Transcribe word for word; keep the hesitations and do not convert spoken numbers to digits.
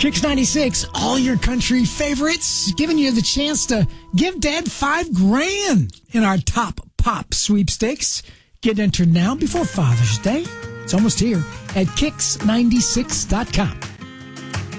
Kicks ninety-six, all your country favorites, giving you the chance to give Dad five grand in our top pop sweepstakes. Get entered now before Father's Day. It's almost here at kicks ninety-six dot com.